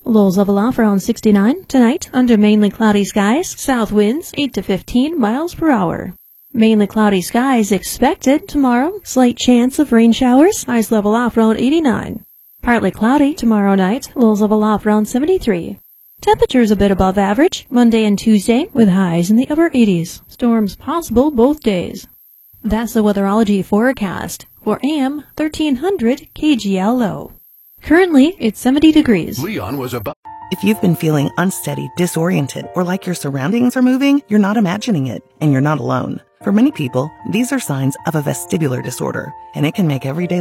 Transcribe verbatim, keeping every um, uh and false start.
Lows level off around sixty-nine. Tonight, under mainly cloudy skies, south winds eight to fifteen miles per hour. Mainly cloudy skies expected tomorrow. Slight chance of rain showers. Highs level off around eighty-nine. Partly cloudy tomorrow night. Lows level off around seventy-three. Temperatures a bit above average Monday and Tuesday with highs in the upper eighties. Storms possible both days. That's the weatherology forecast for A M thirteen hundred K G L O. Currently, it's seventy degrees. Leon was about. If you've been feeling unsteady, disoriented, or like your surroundings are moving, you're not imagining it, and you're not alone. For many people, these are signs of a vestibular disorder, and it can make everyday